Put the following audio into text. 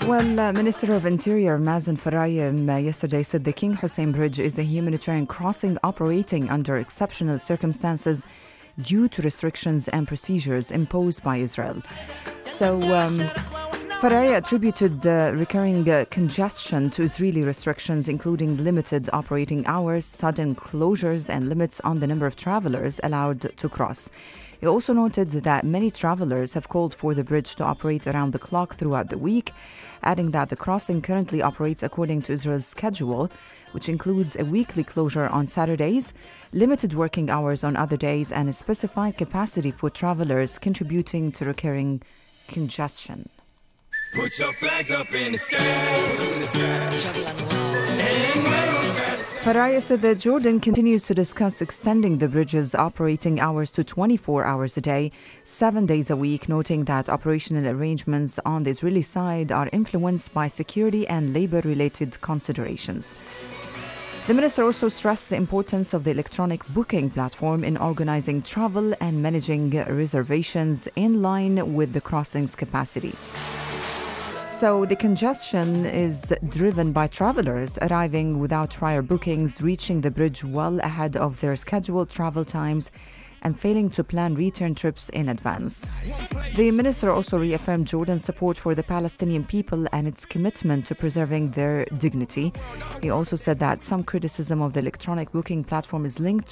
Well, Minister of Interior Mazen Farayim yesterday said the King Hussein Bridge is a humanitarian crossing operating under exceptional circumstances due to restrictions and procedures imposed by Israel. So, Faraya attributed the recurring congestion to Israeli restrictions, including limited operating hours, sudden closures, and limits on the number of travelers allowed to cross. He also noted that many travelers have called for the bridge to operate around the clock throughout the week, adding that the crossing currently operates according to Israel's schedule, which includes a weekly closure on Saturdays, limited working hours on other days, and a specified capacity for travelers, contributing to recurring congestion. Put your flags up in the sky. Faraya said that Jordan continues to discuss extending the bridge's operating hours to 24 hours a day, 7 days a week, noting that operational arrangements on the Israeli side are influenced by security and labor-related considerations. The minister also stressed the importance of the electronic booking platform in organizing travel and managing reservations in line with the crossing's capacity. So the congestion is driven by travelers arriving without prior bookings, reaching the bridge well ahead of their scheduled travel times, and failing to plan return trips in advance. The minister also reaffirmed Jordan's support for the Palestinian people and its commitment to preserving their dignity. He also said that some criticism of the electronic booking platform is linked